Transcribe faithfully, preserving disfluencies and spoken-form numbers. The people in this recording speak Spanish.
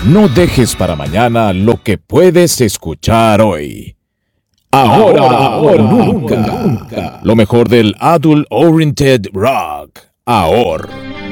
No dejes para mañana lo que puedes escuchar hoy. Ahora, ahora, o nunca, nunca. Lo mejor del Adult Oriented Rock. Ahora.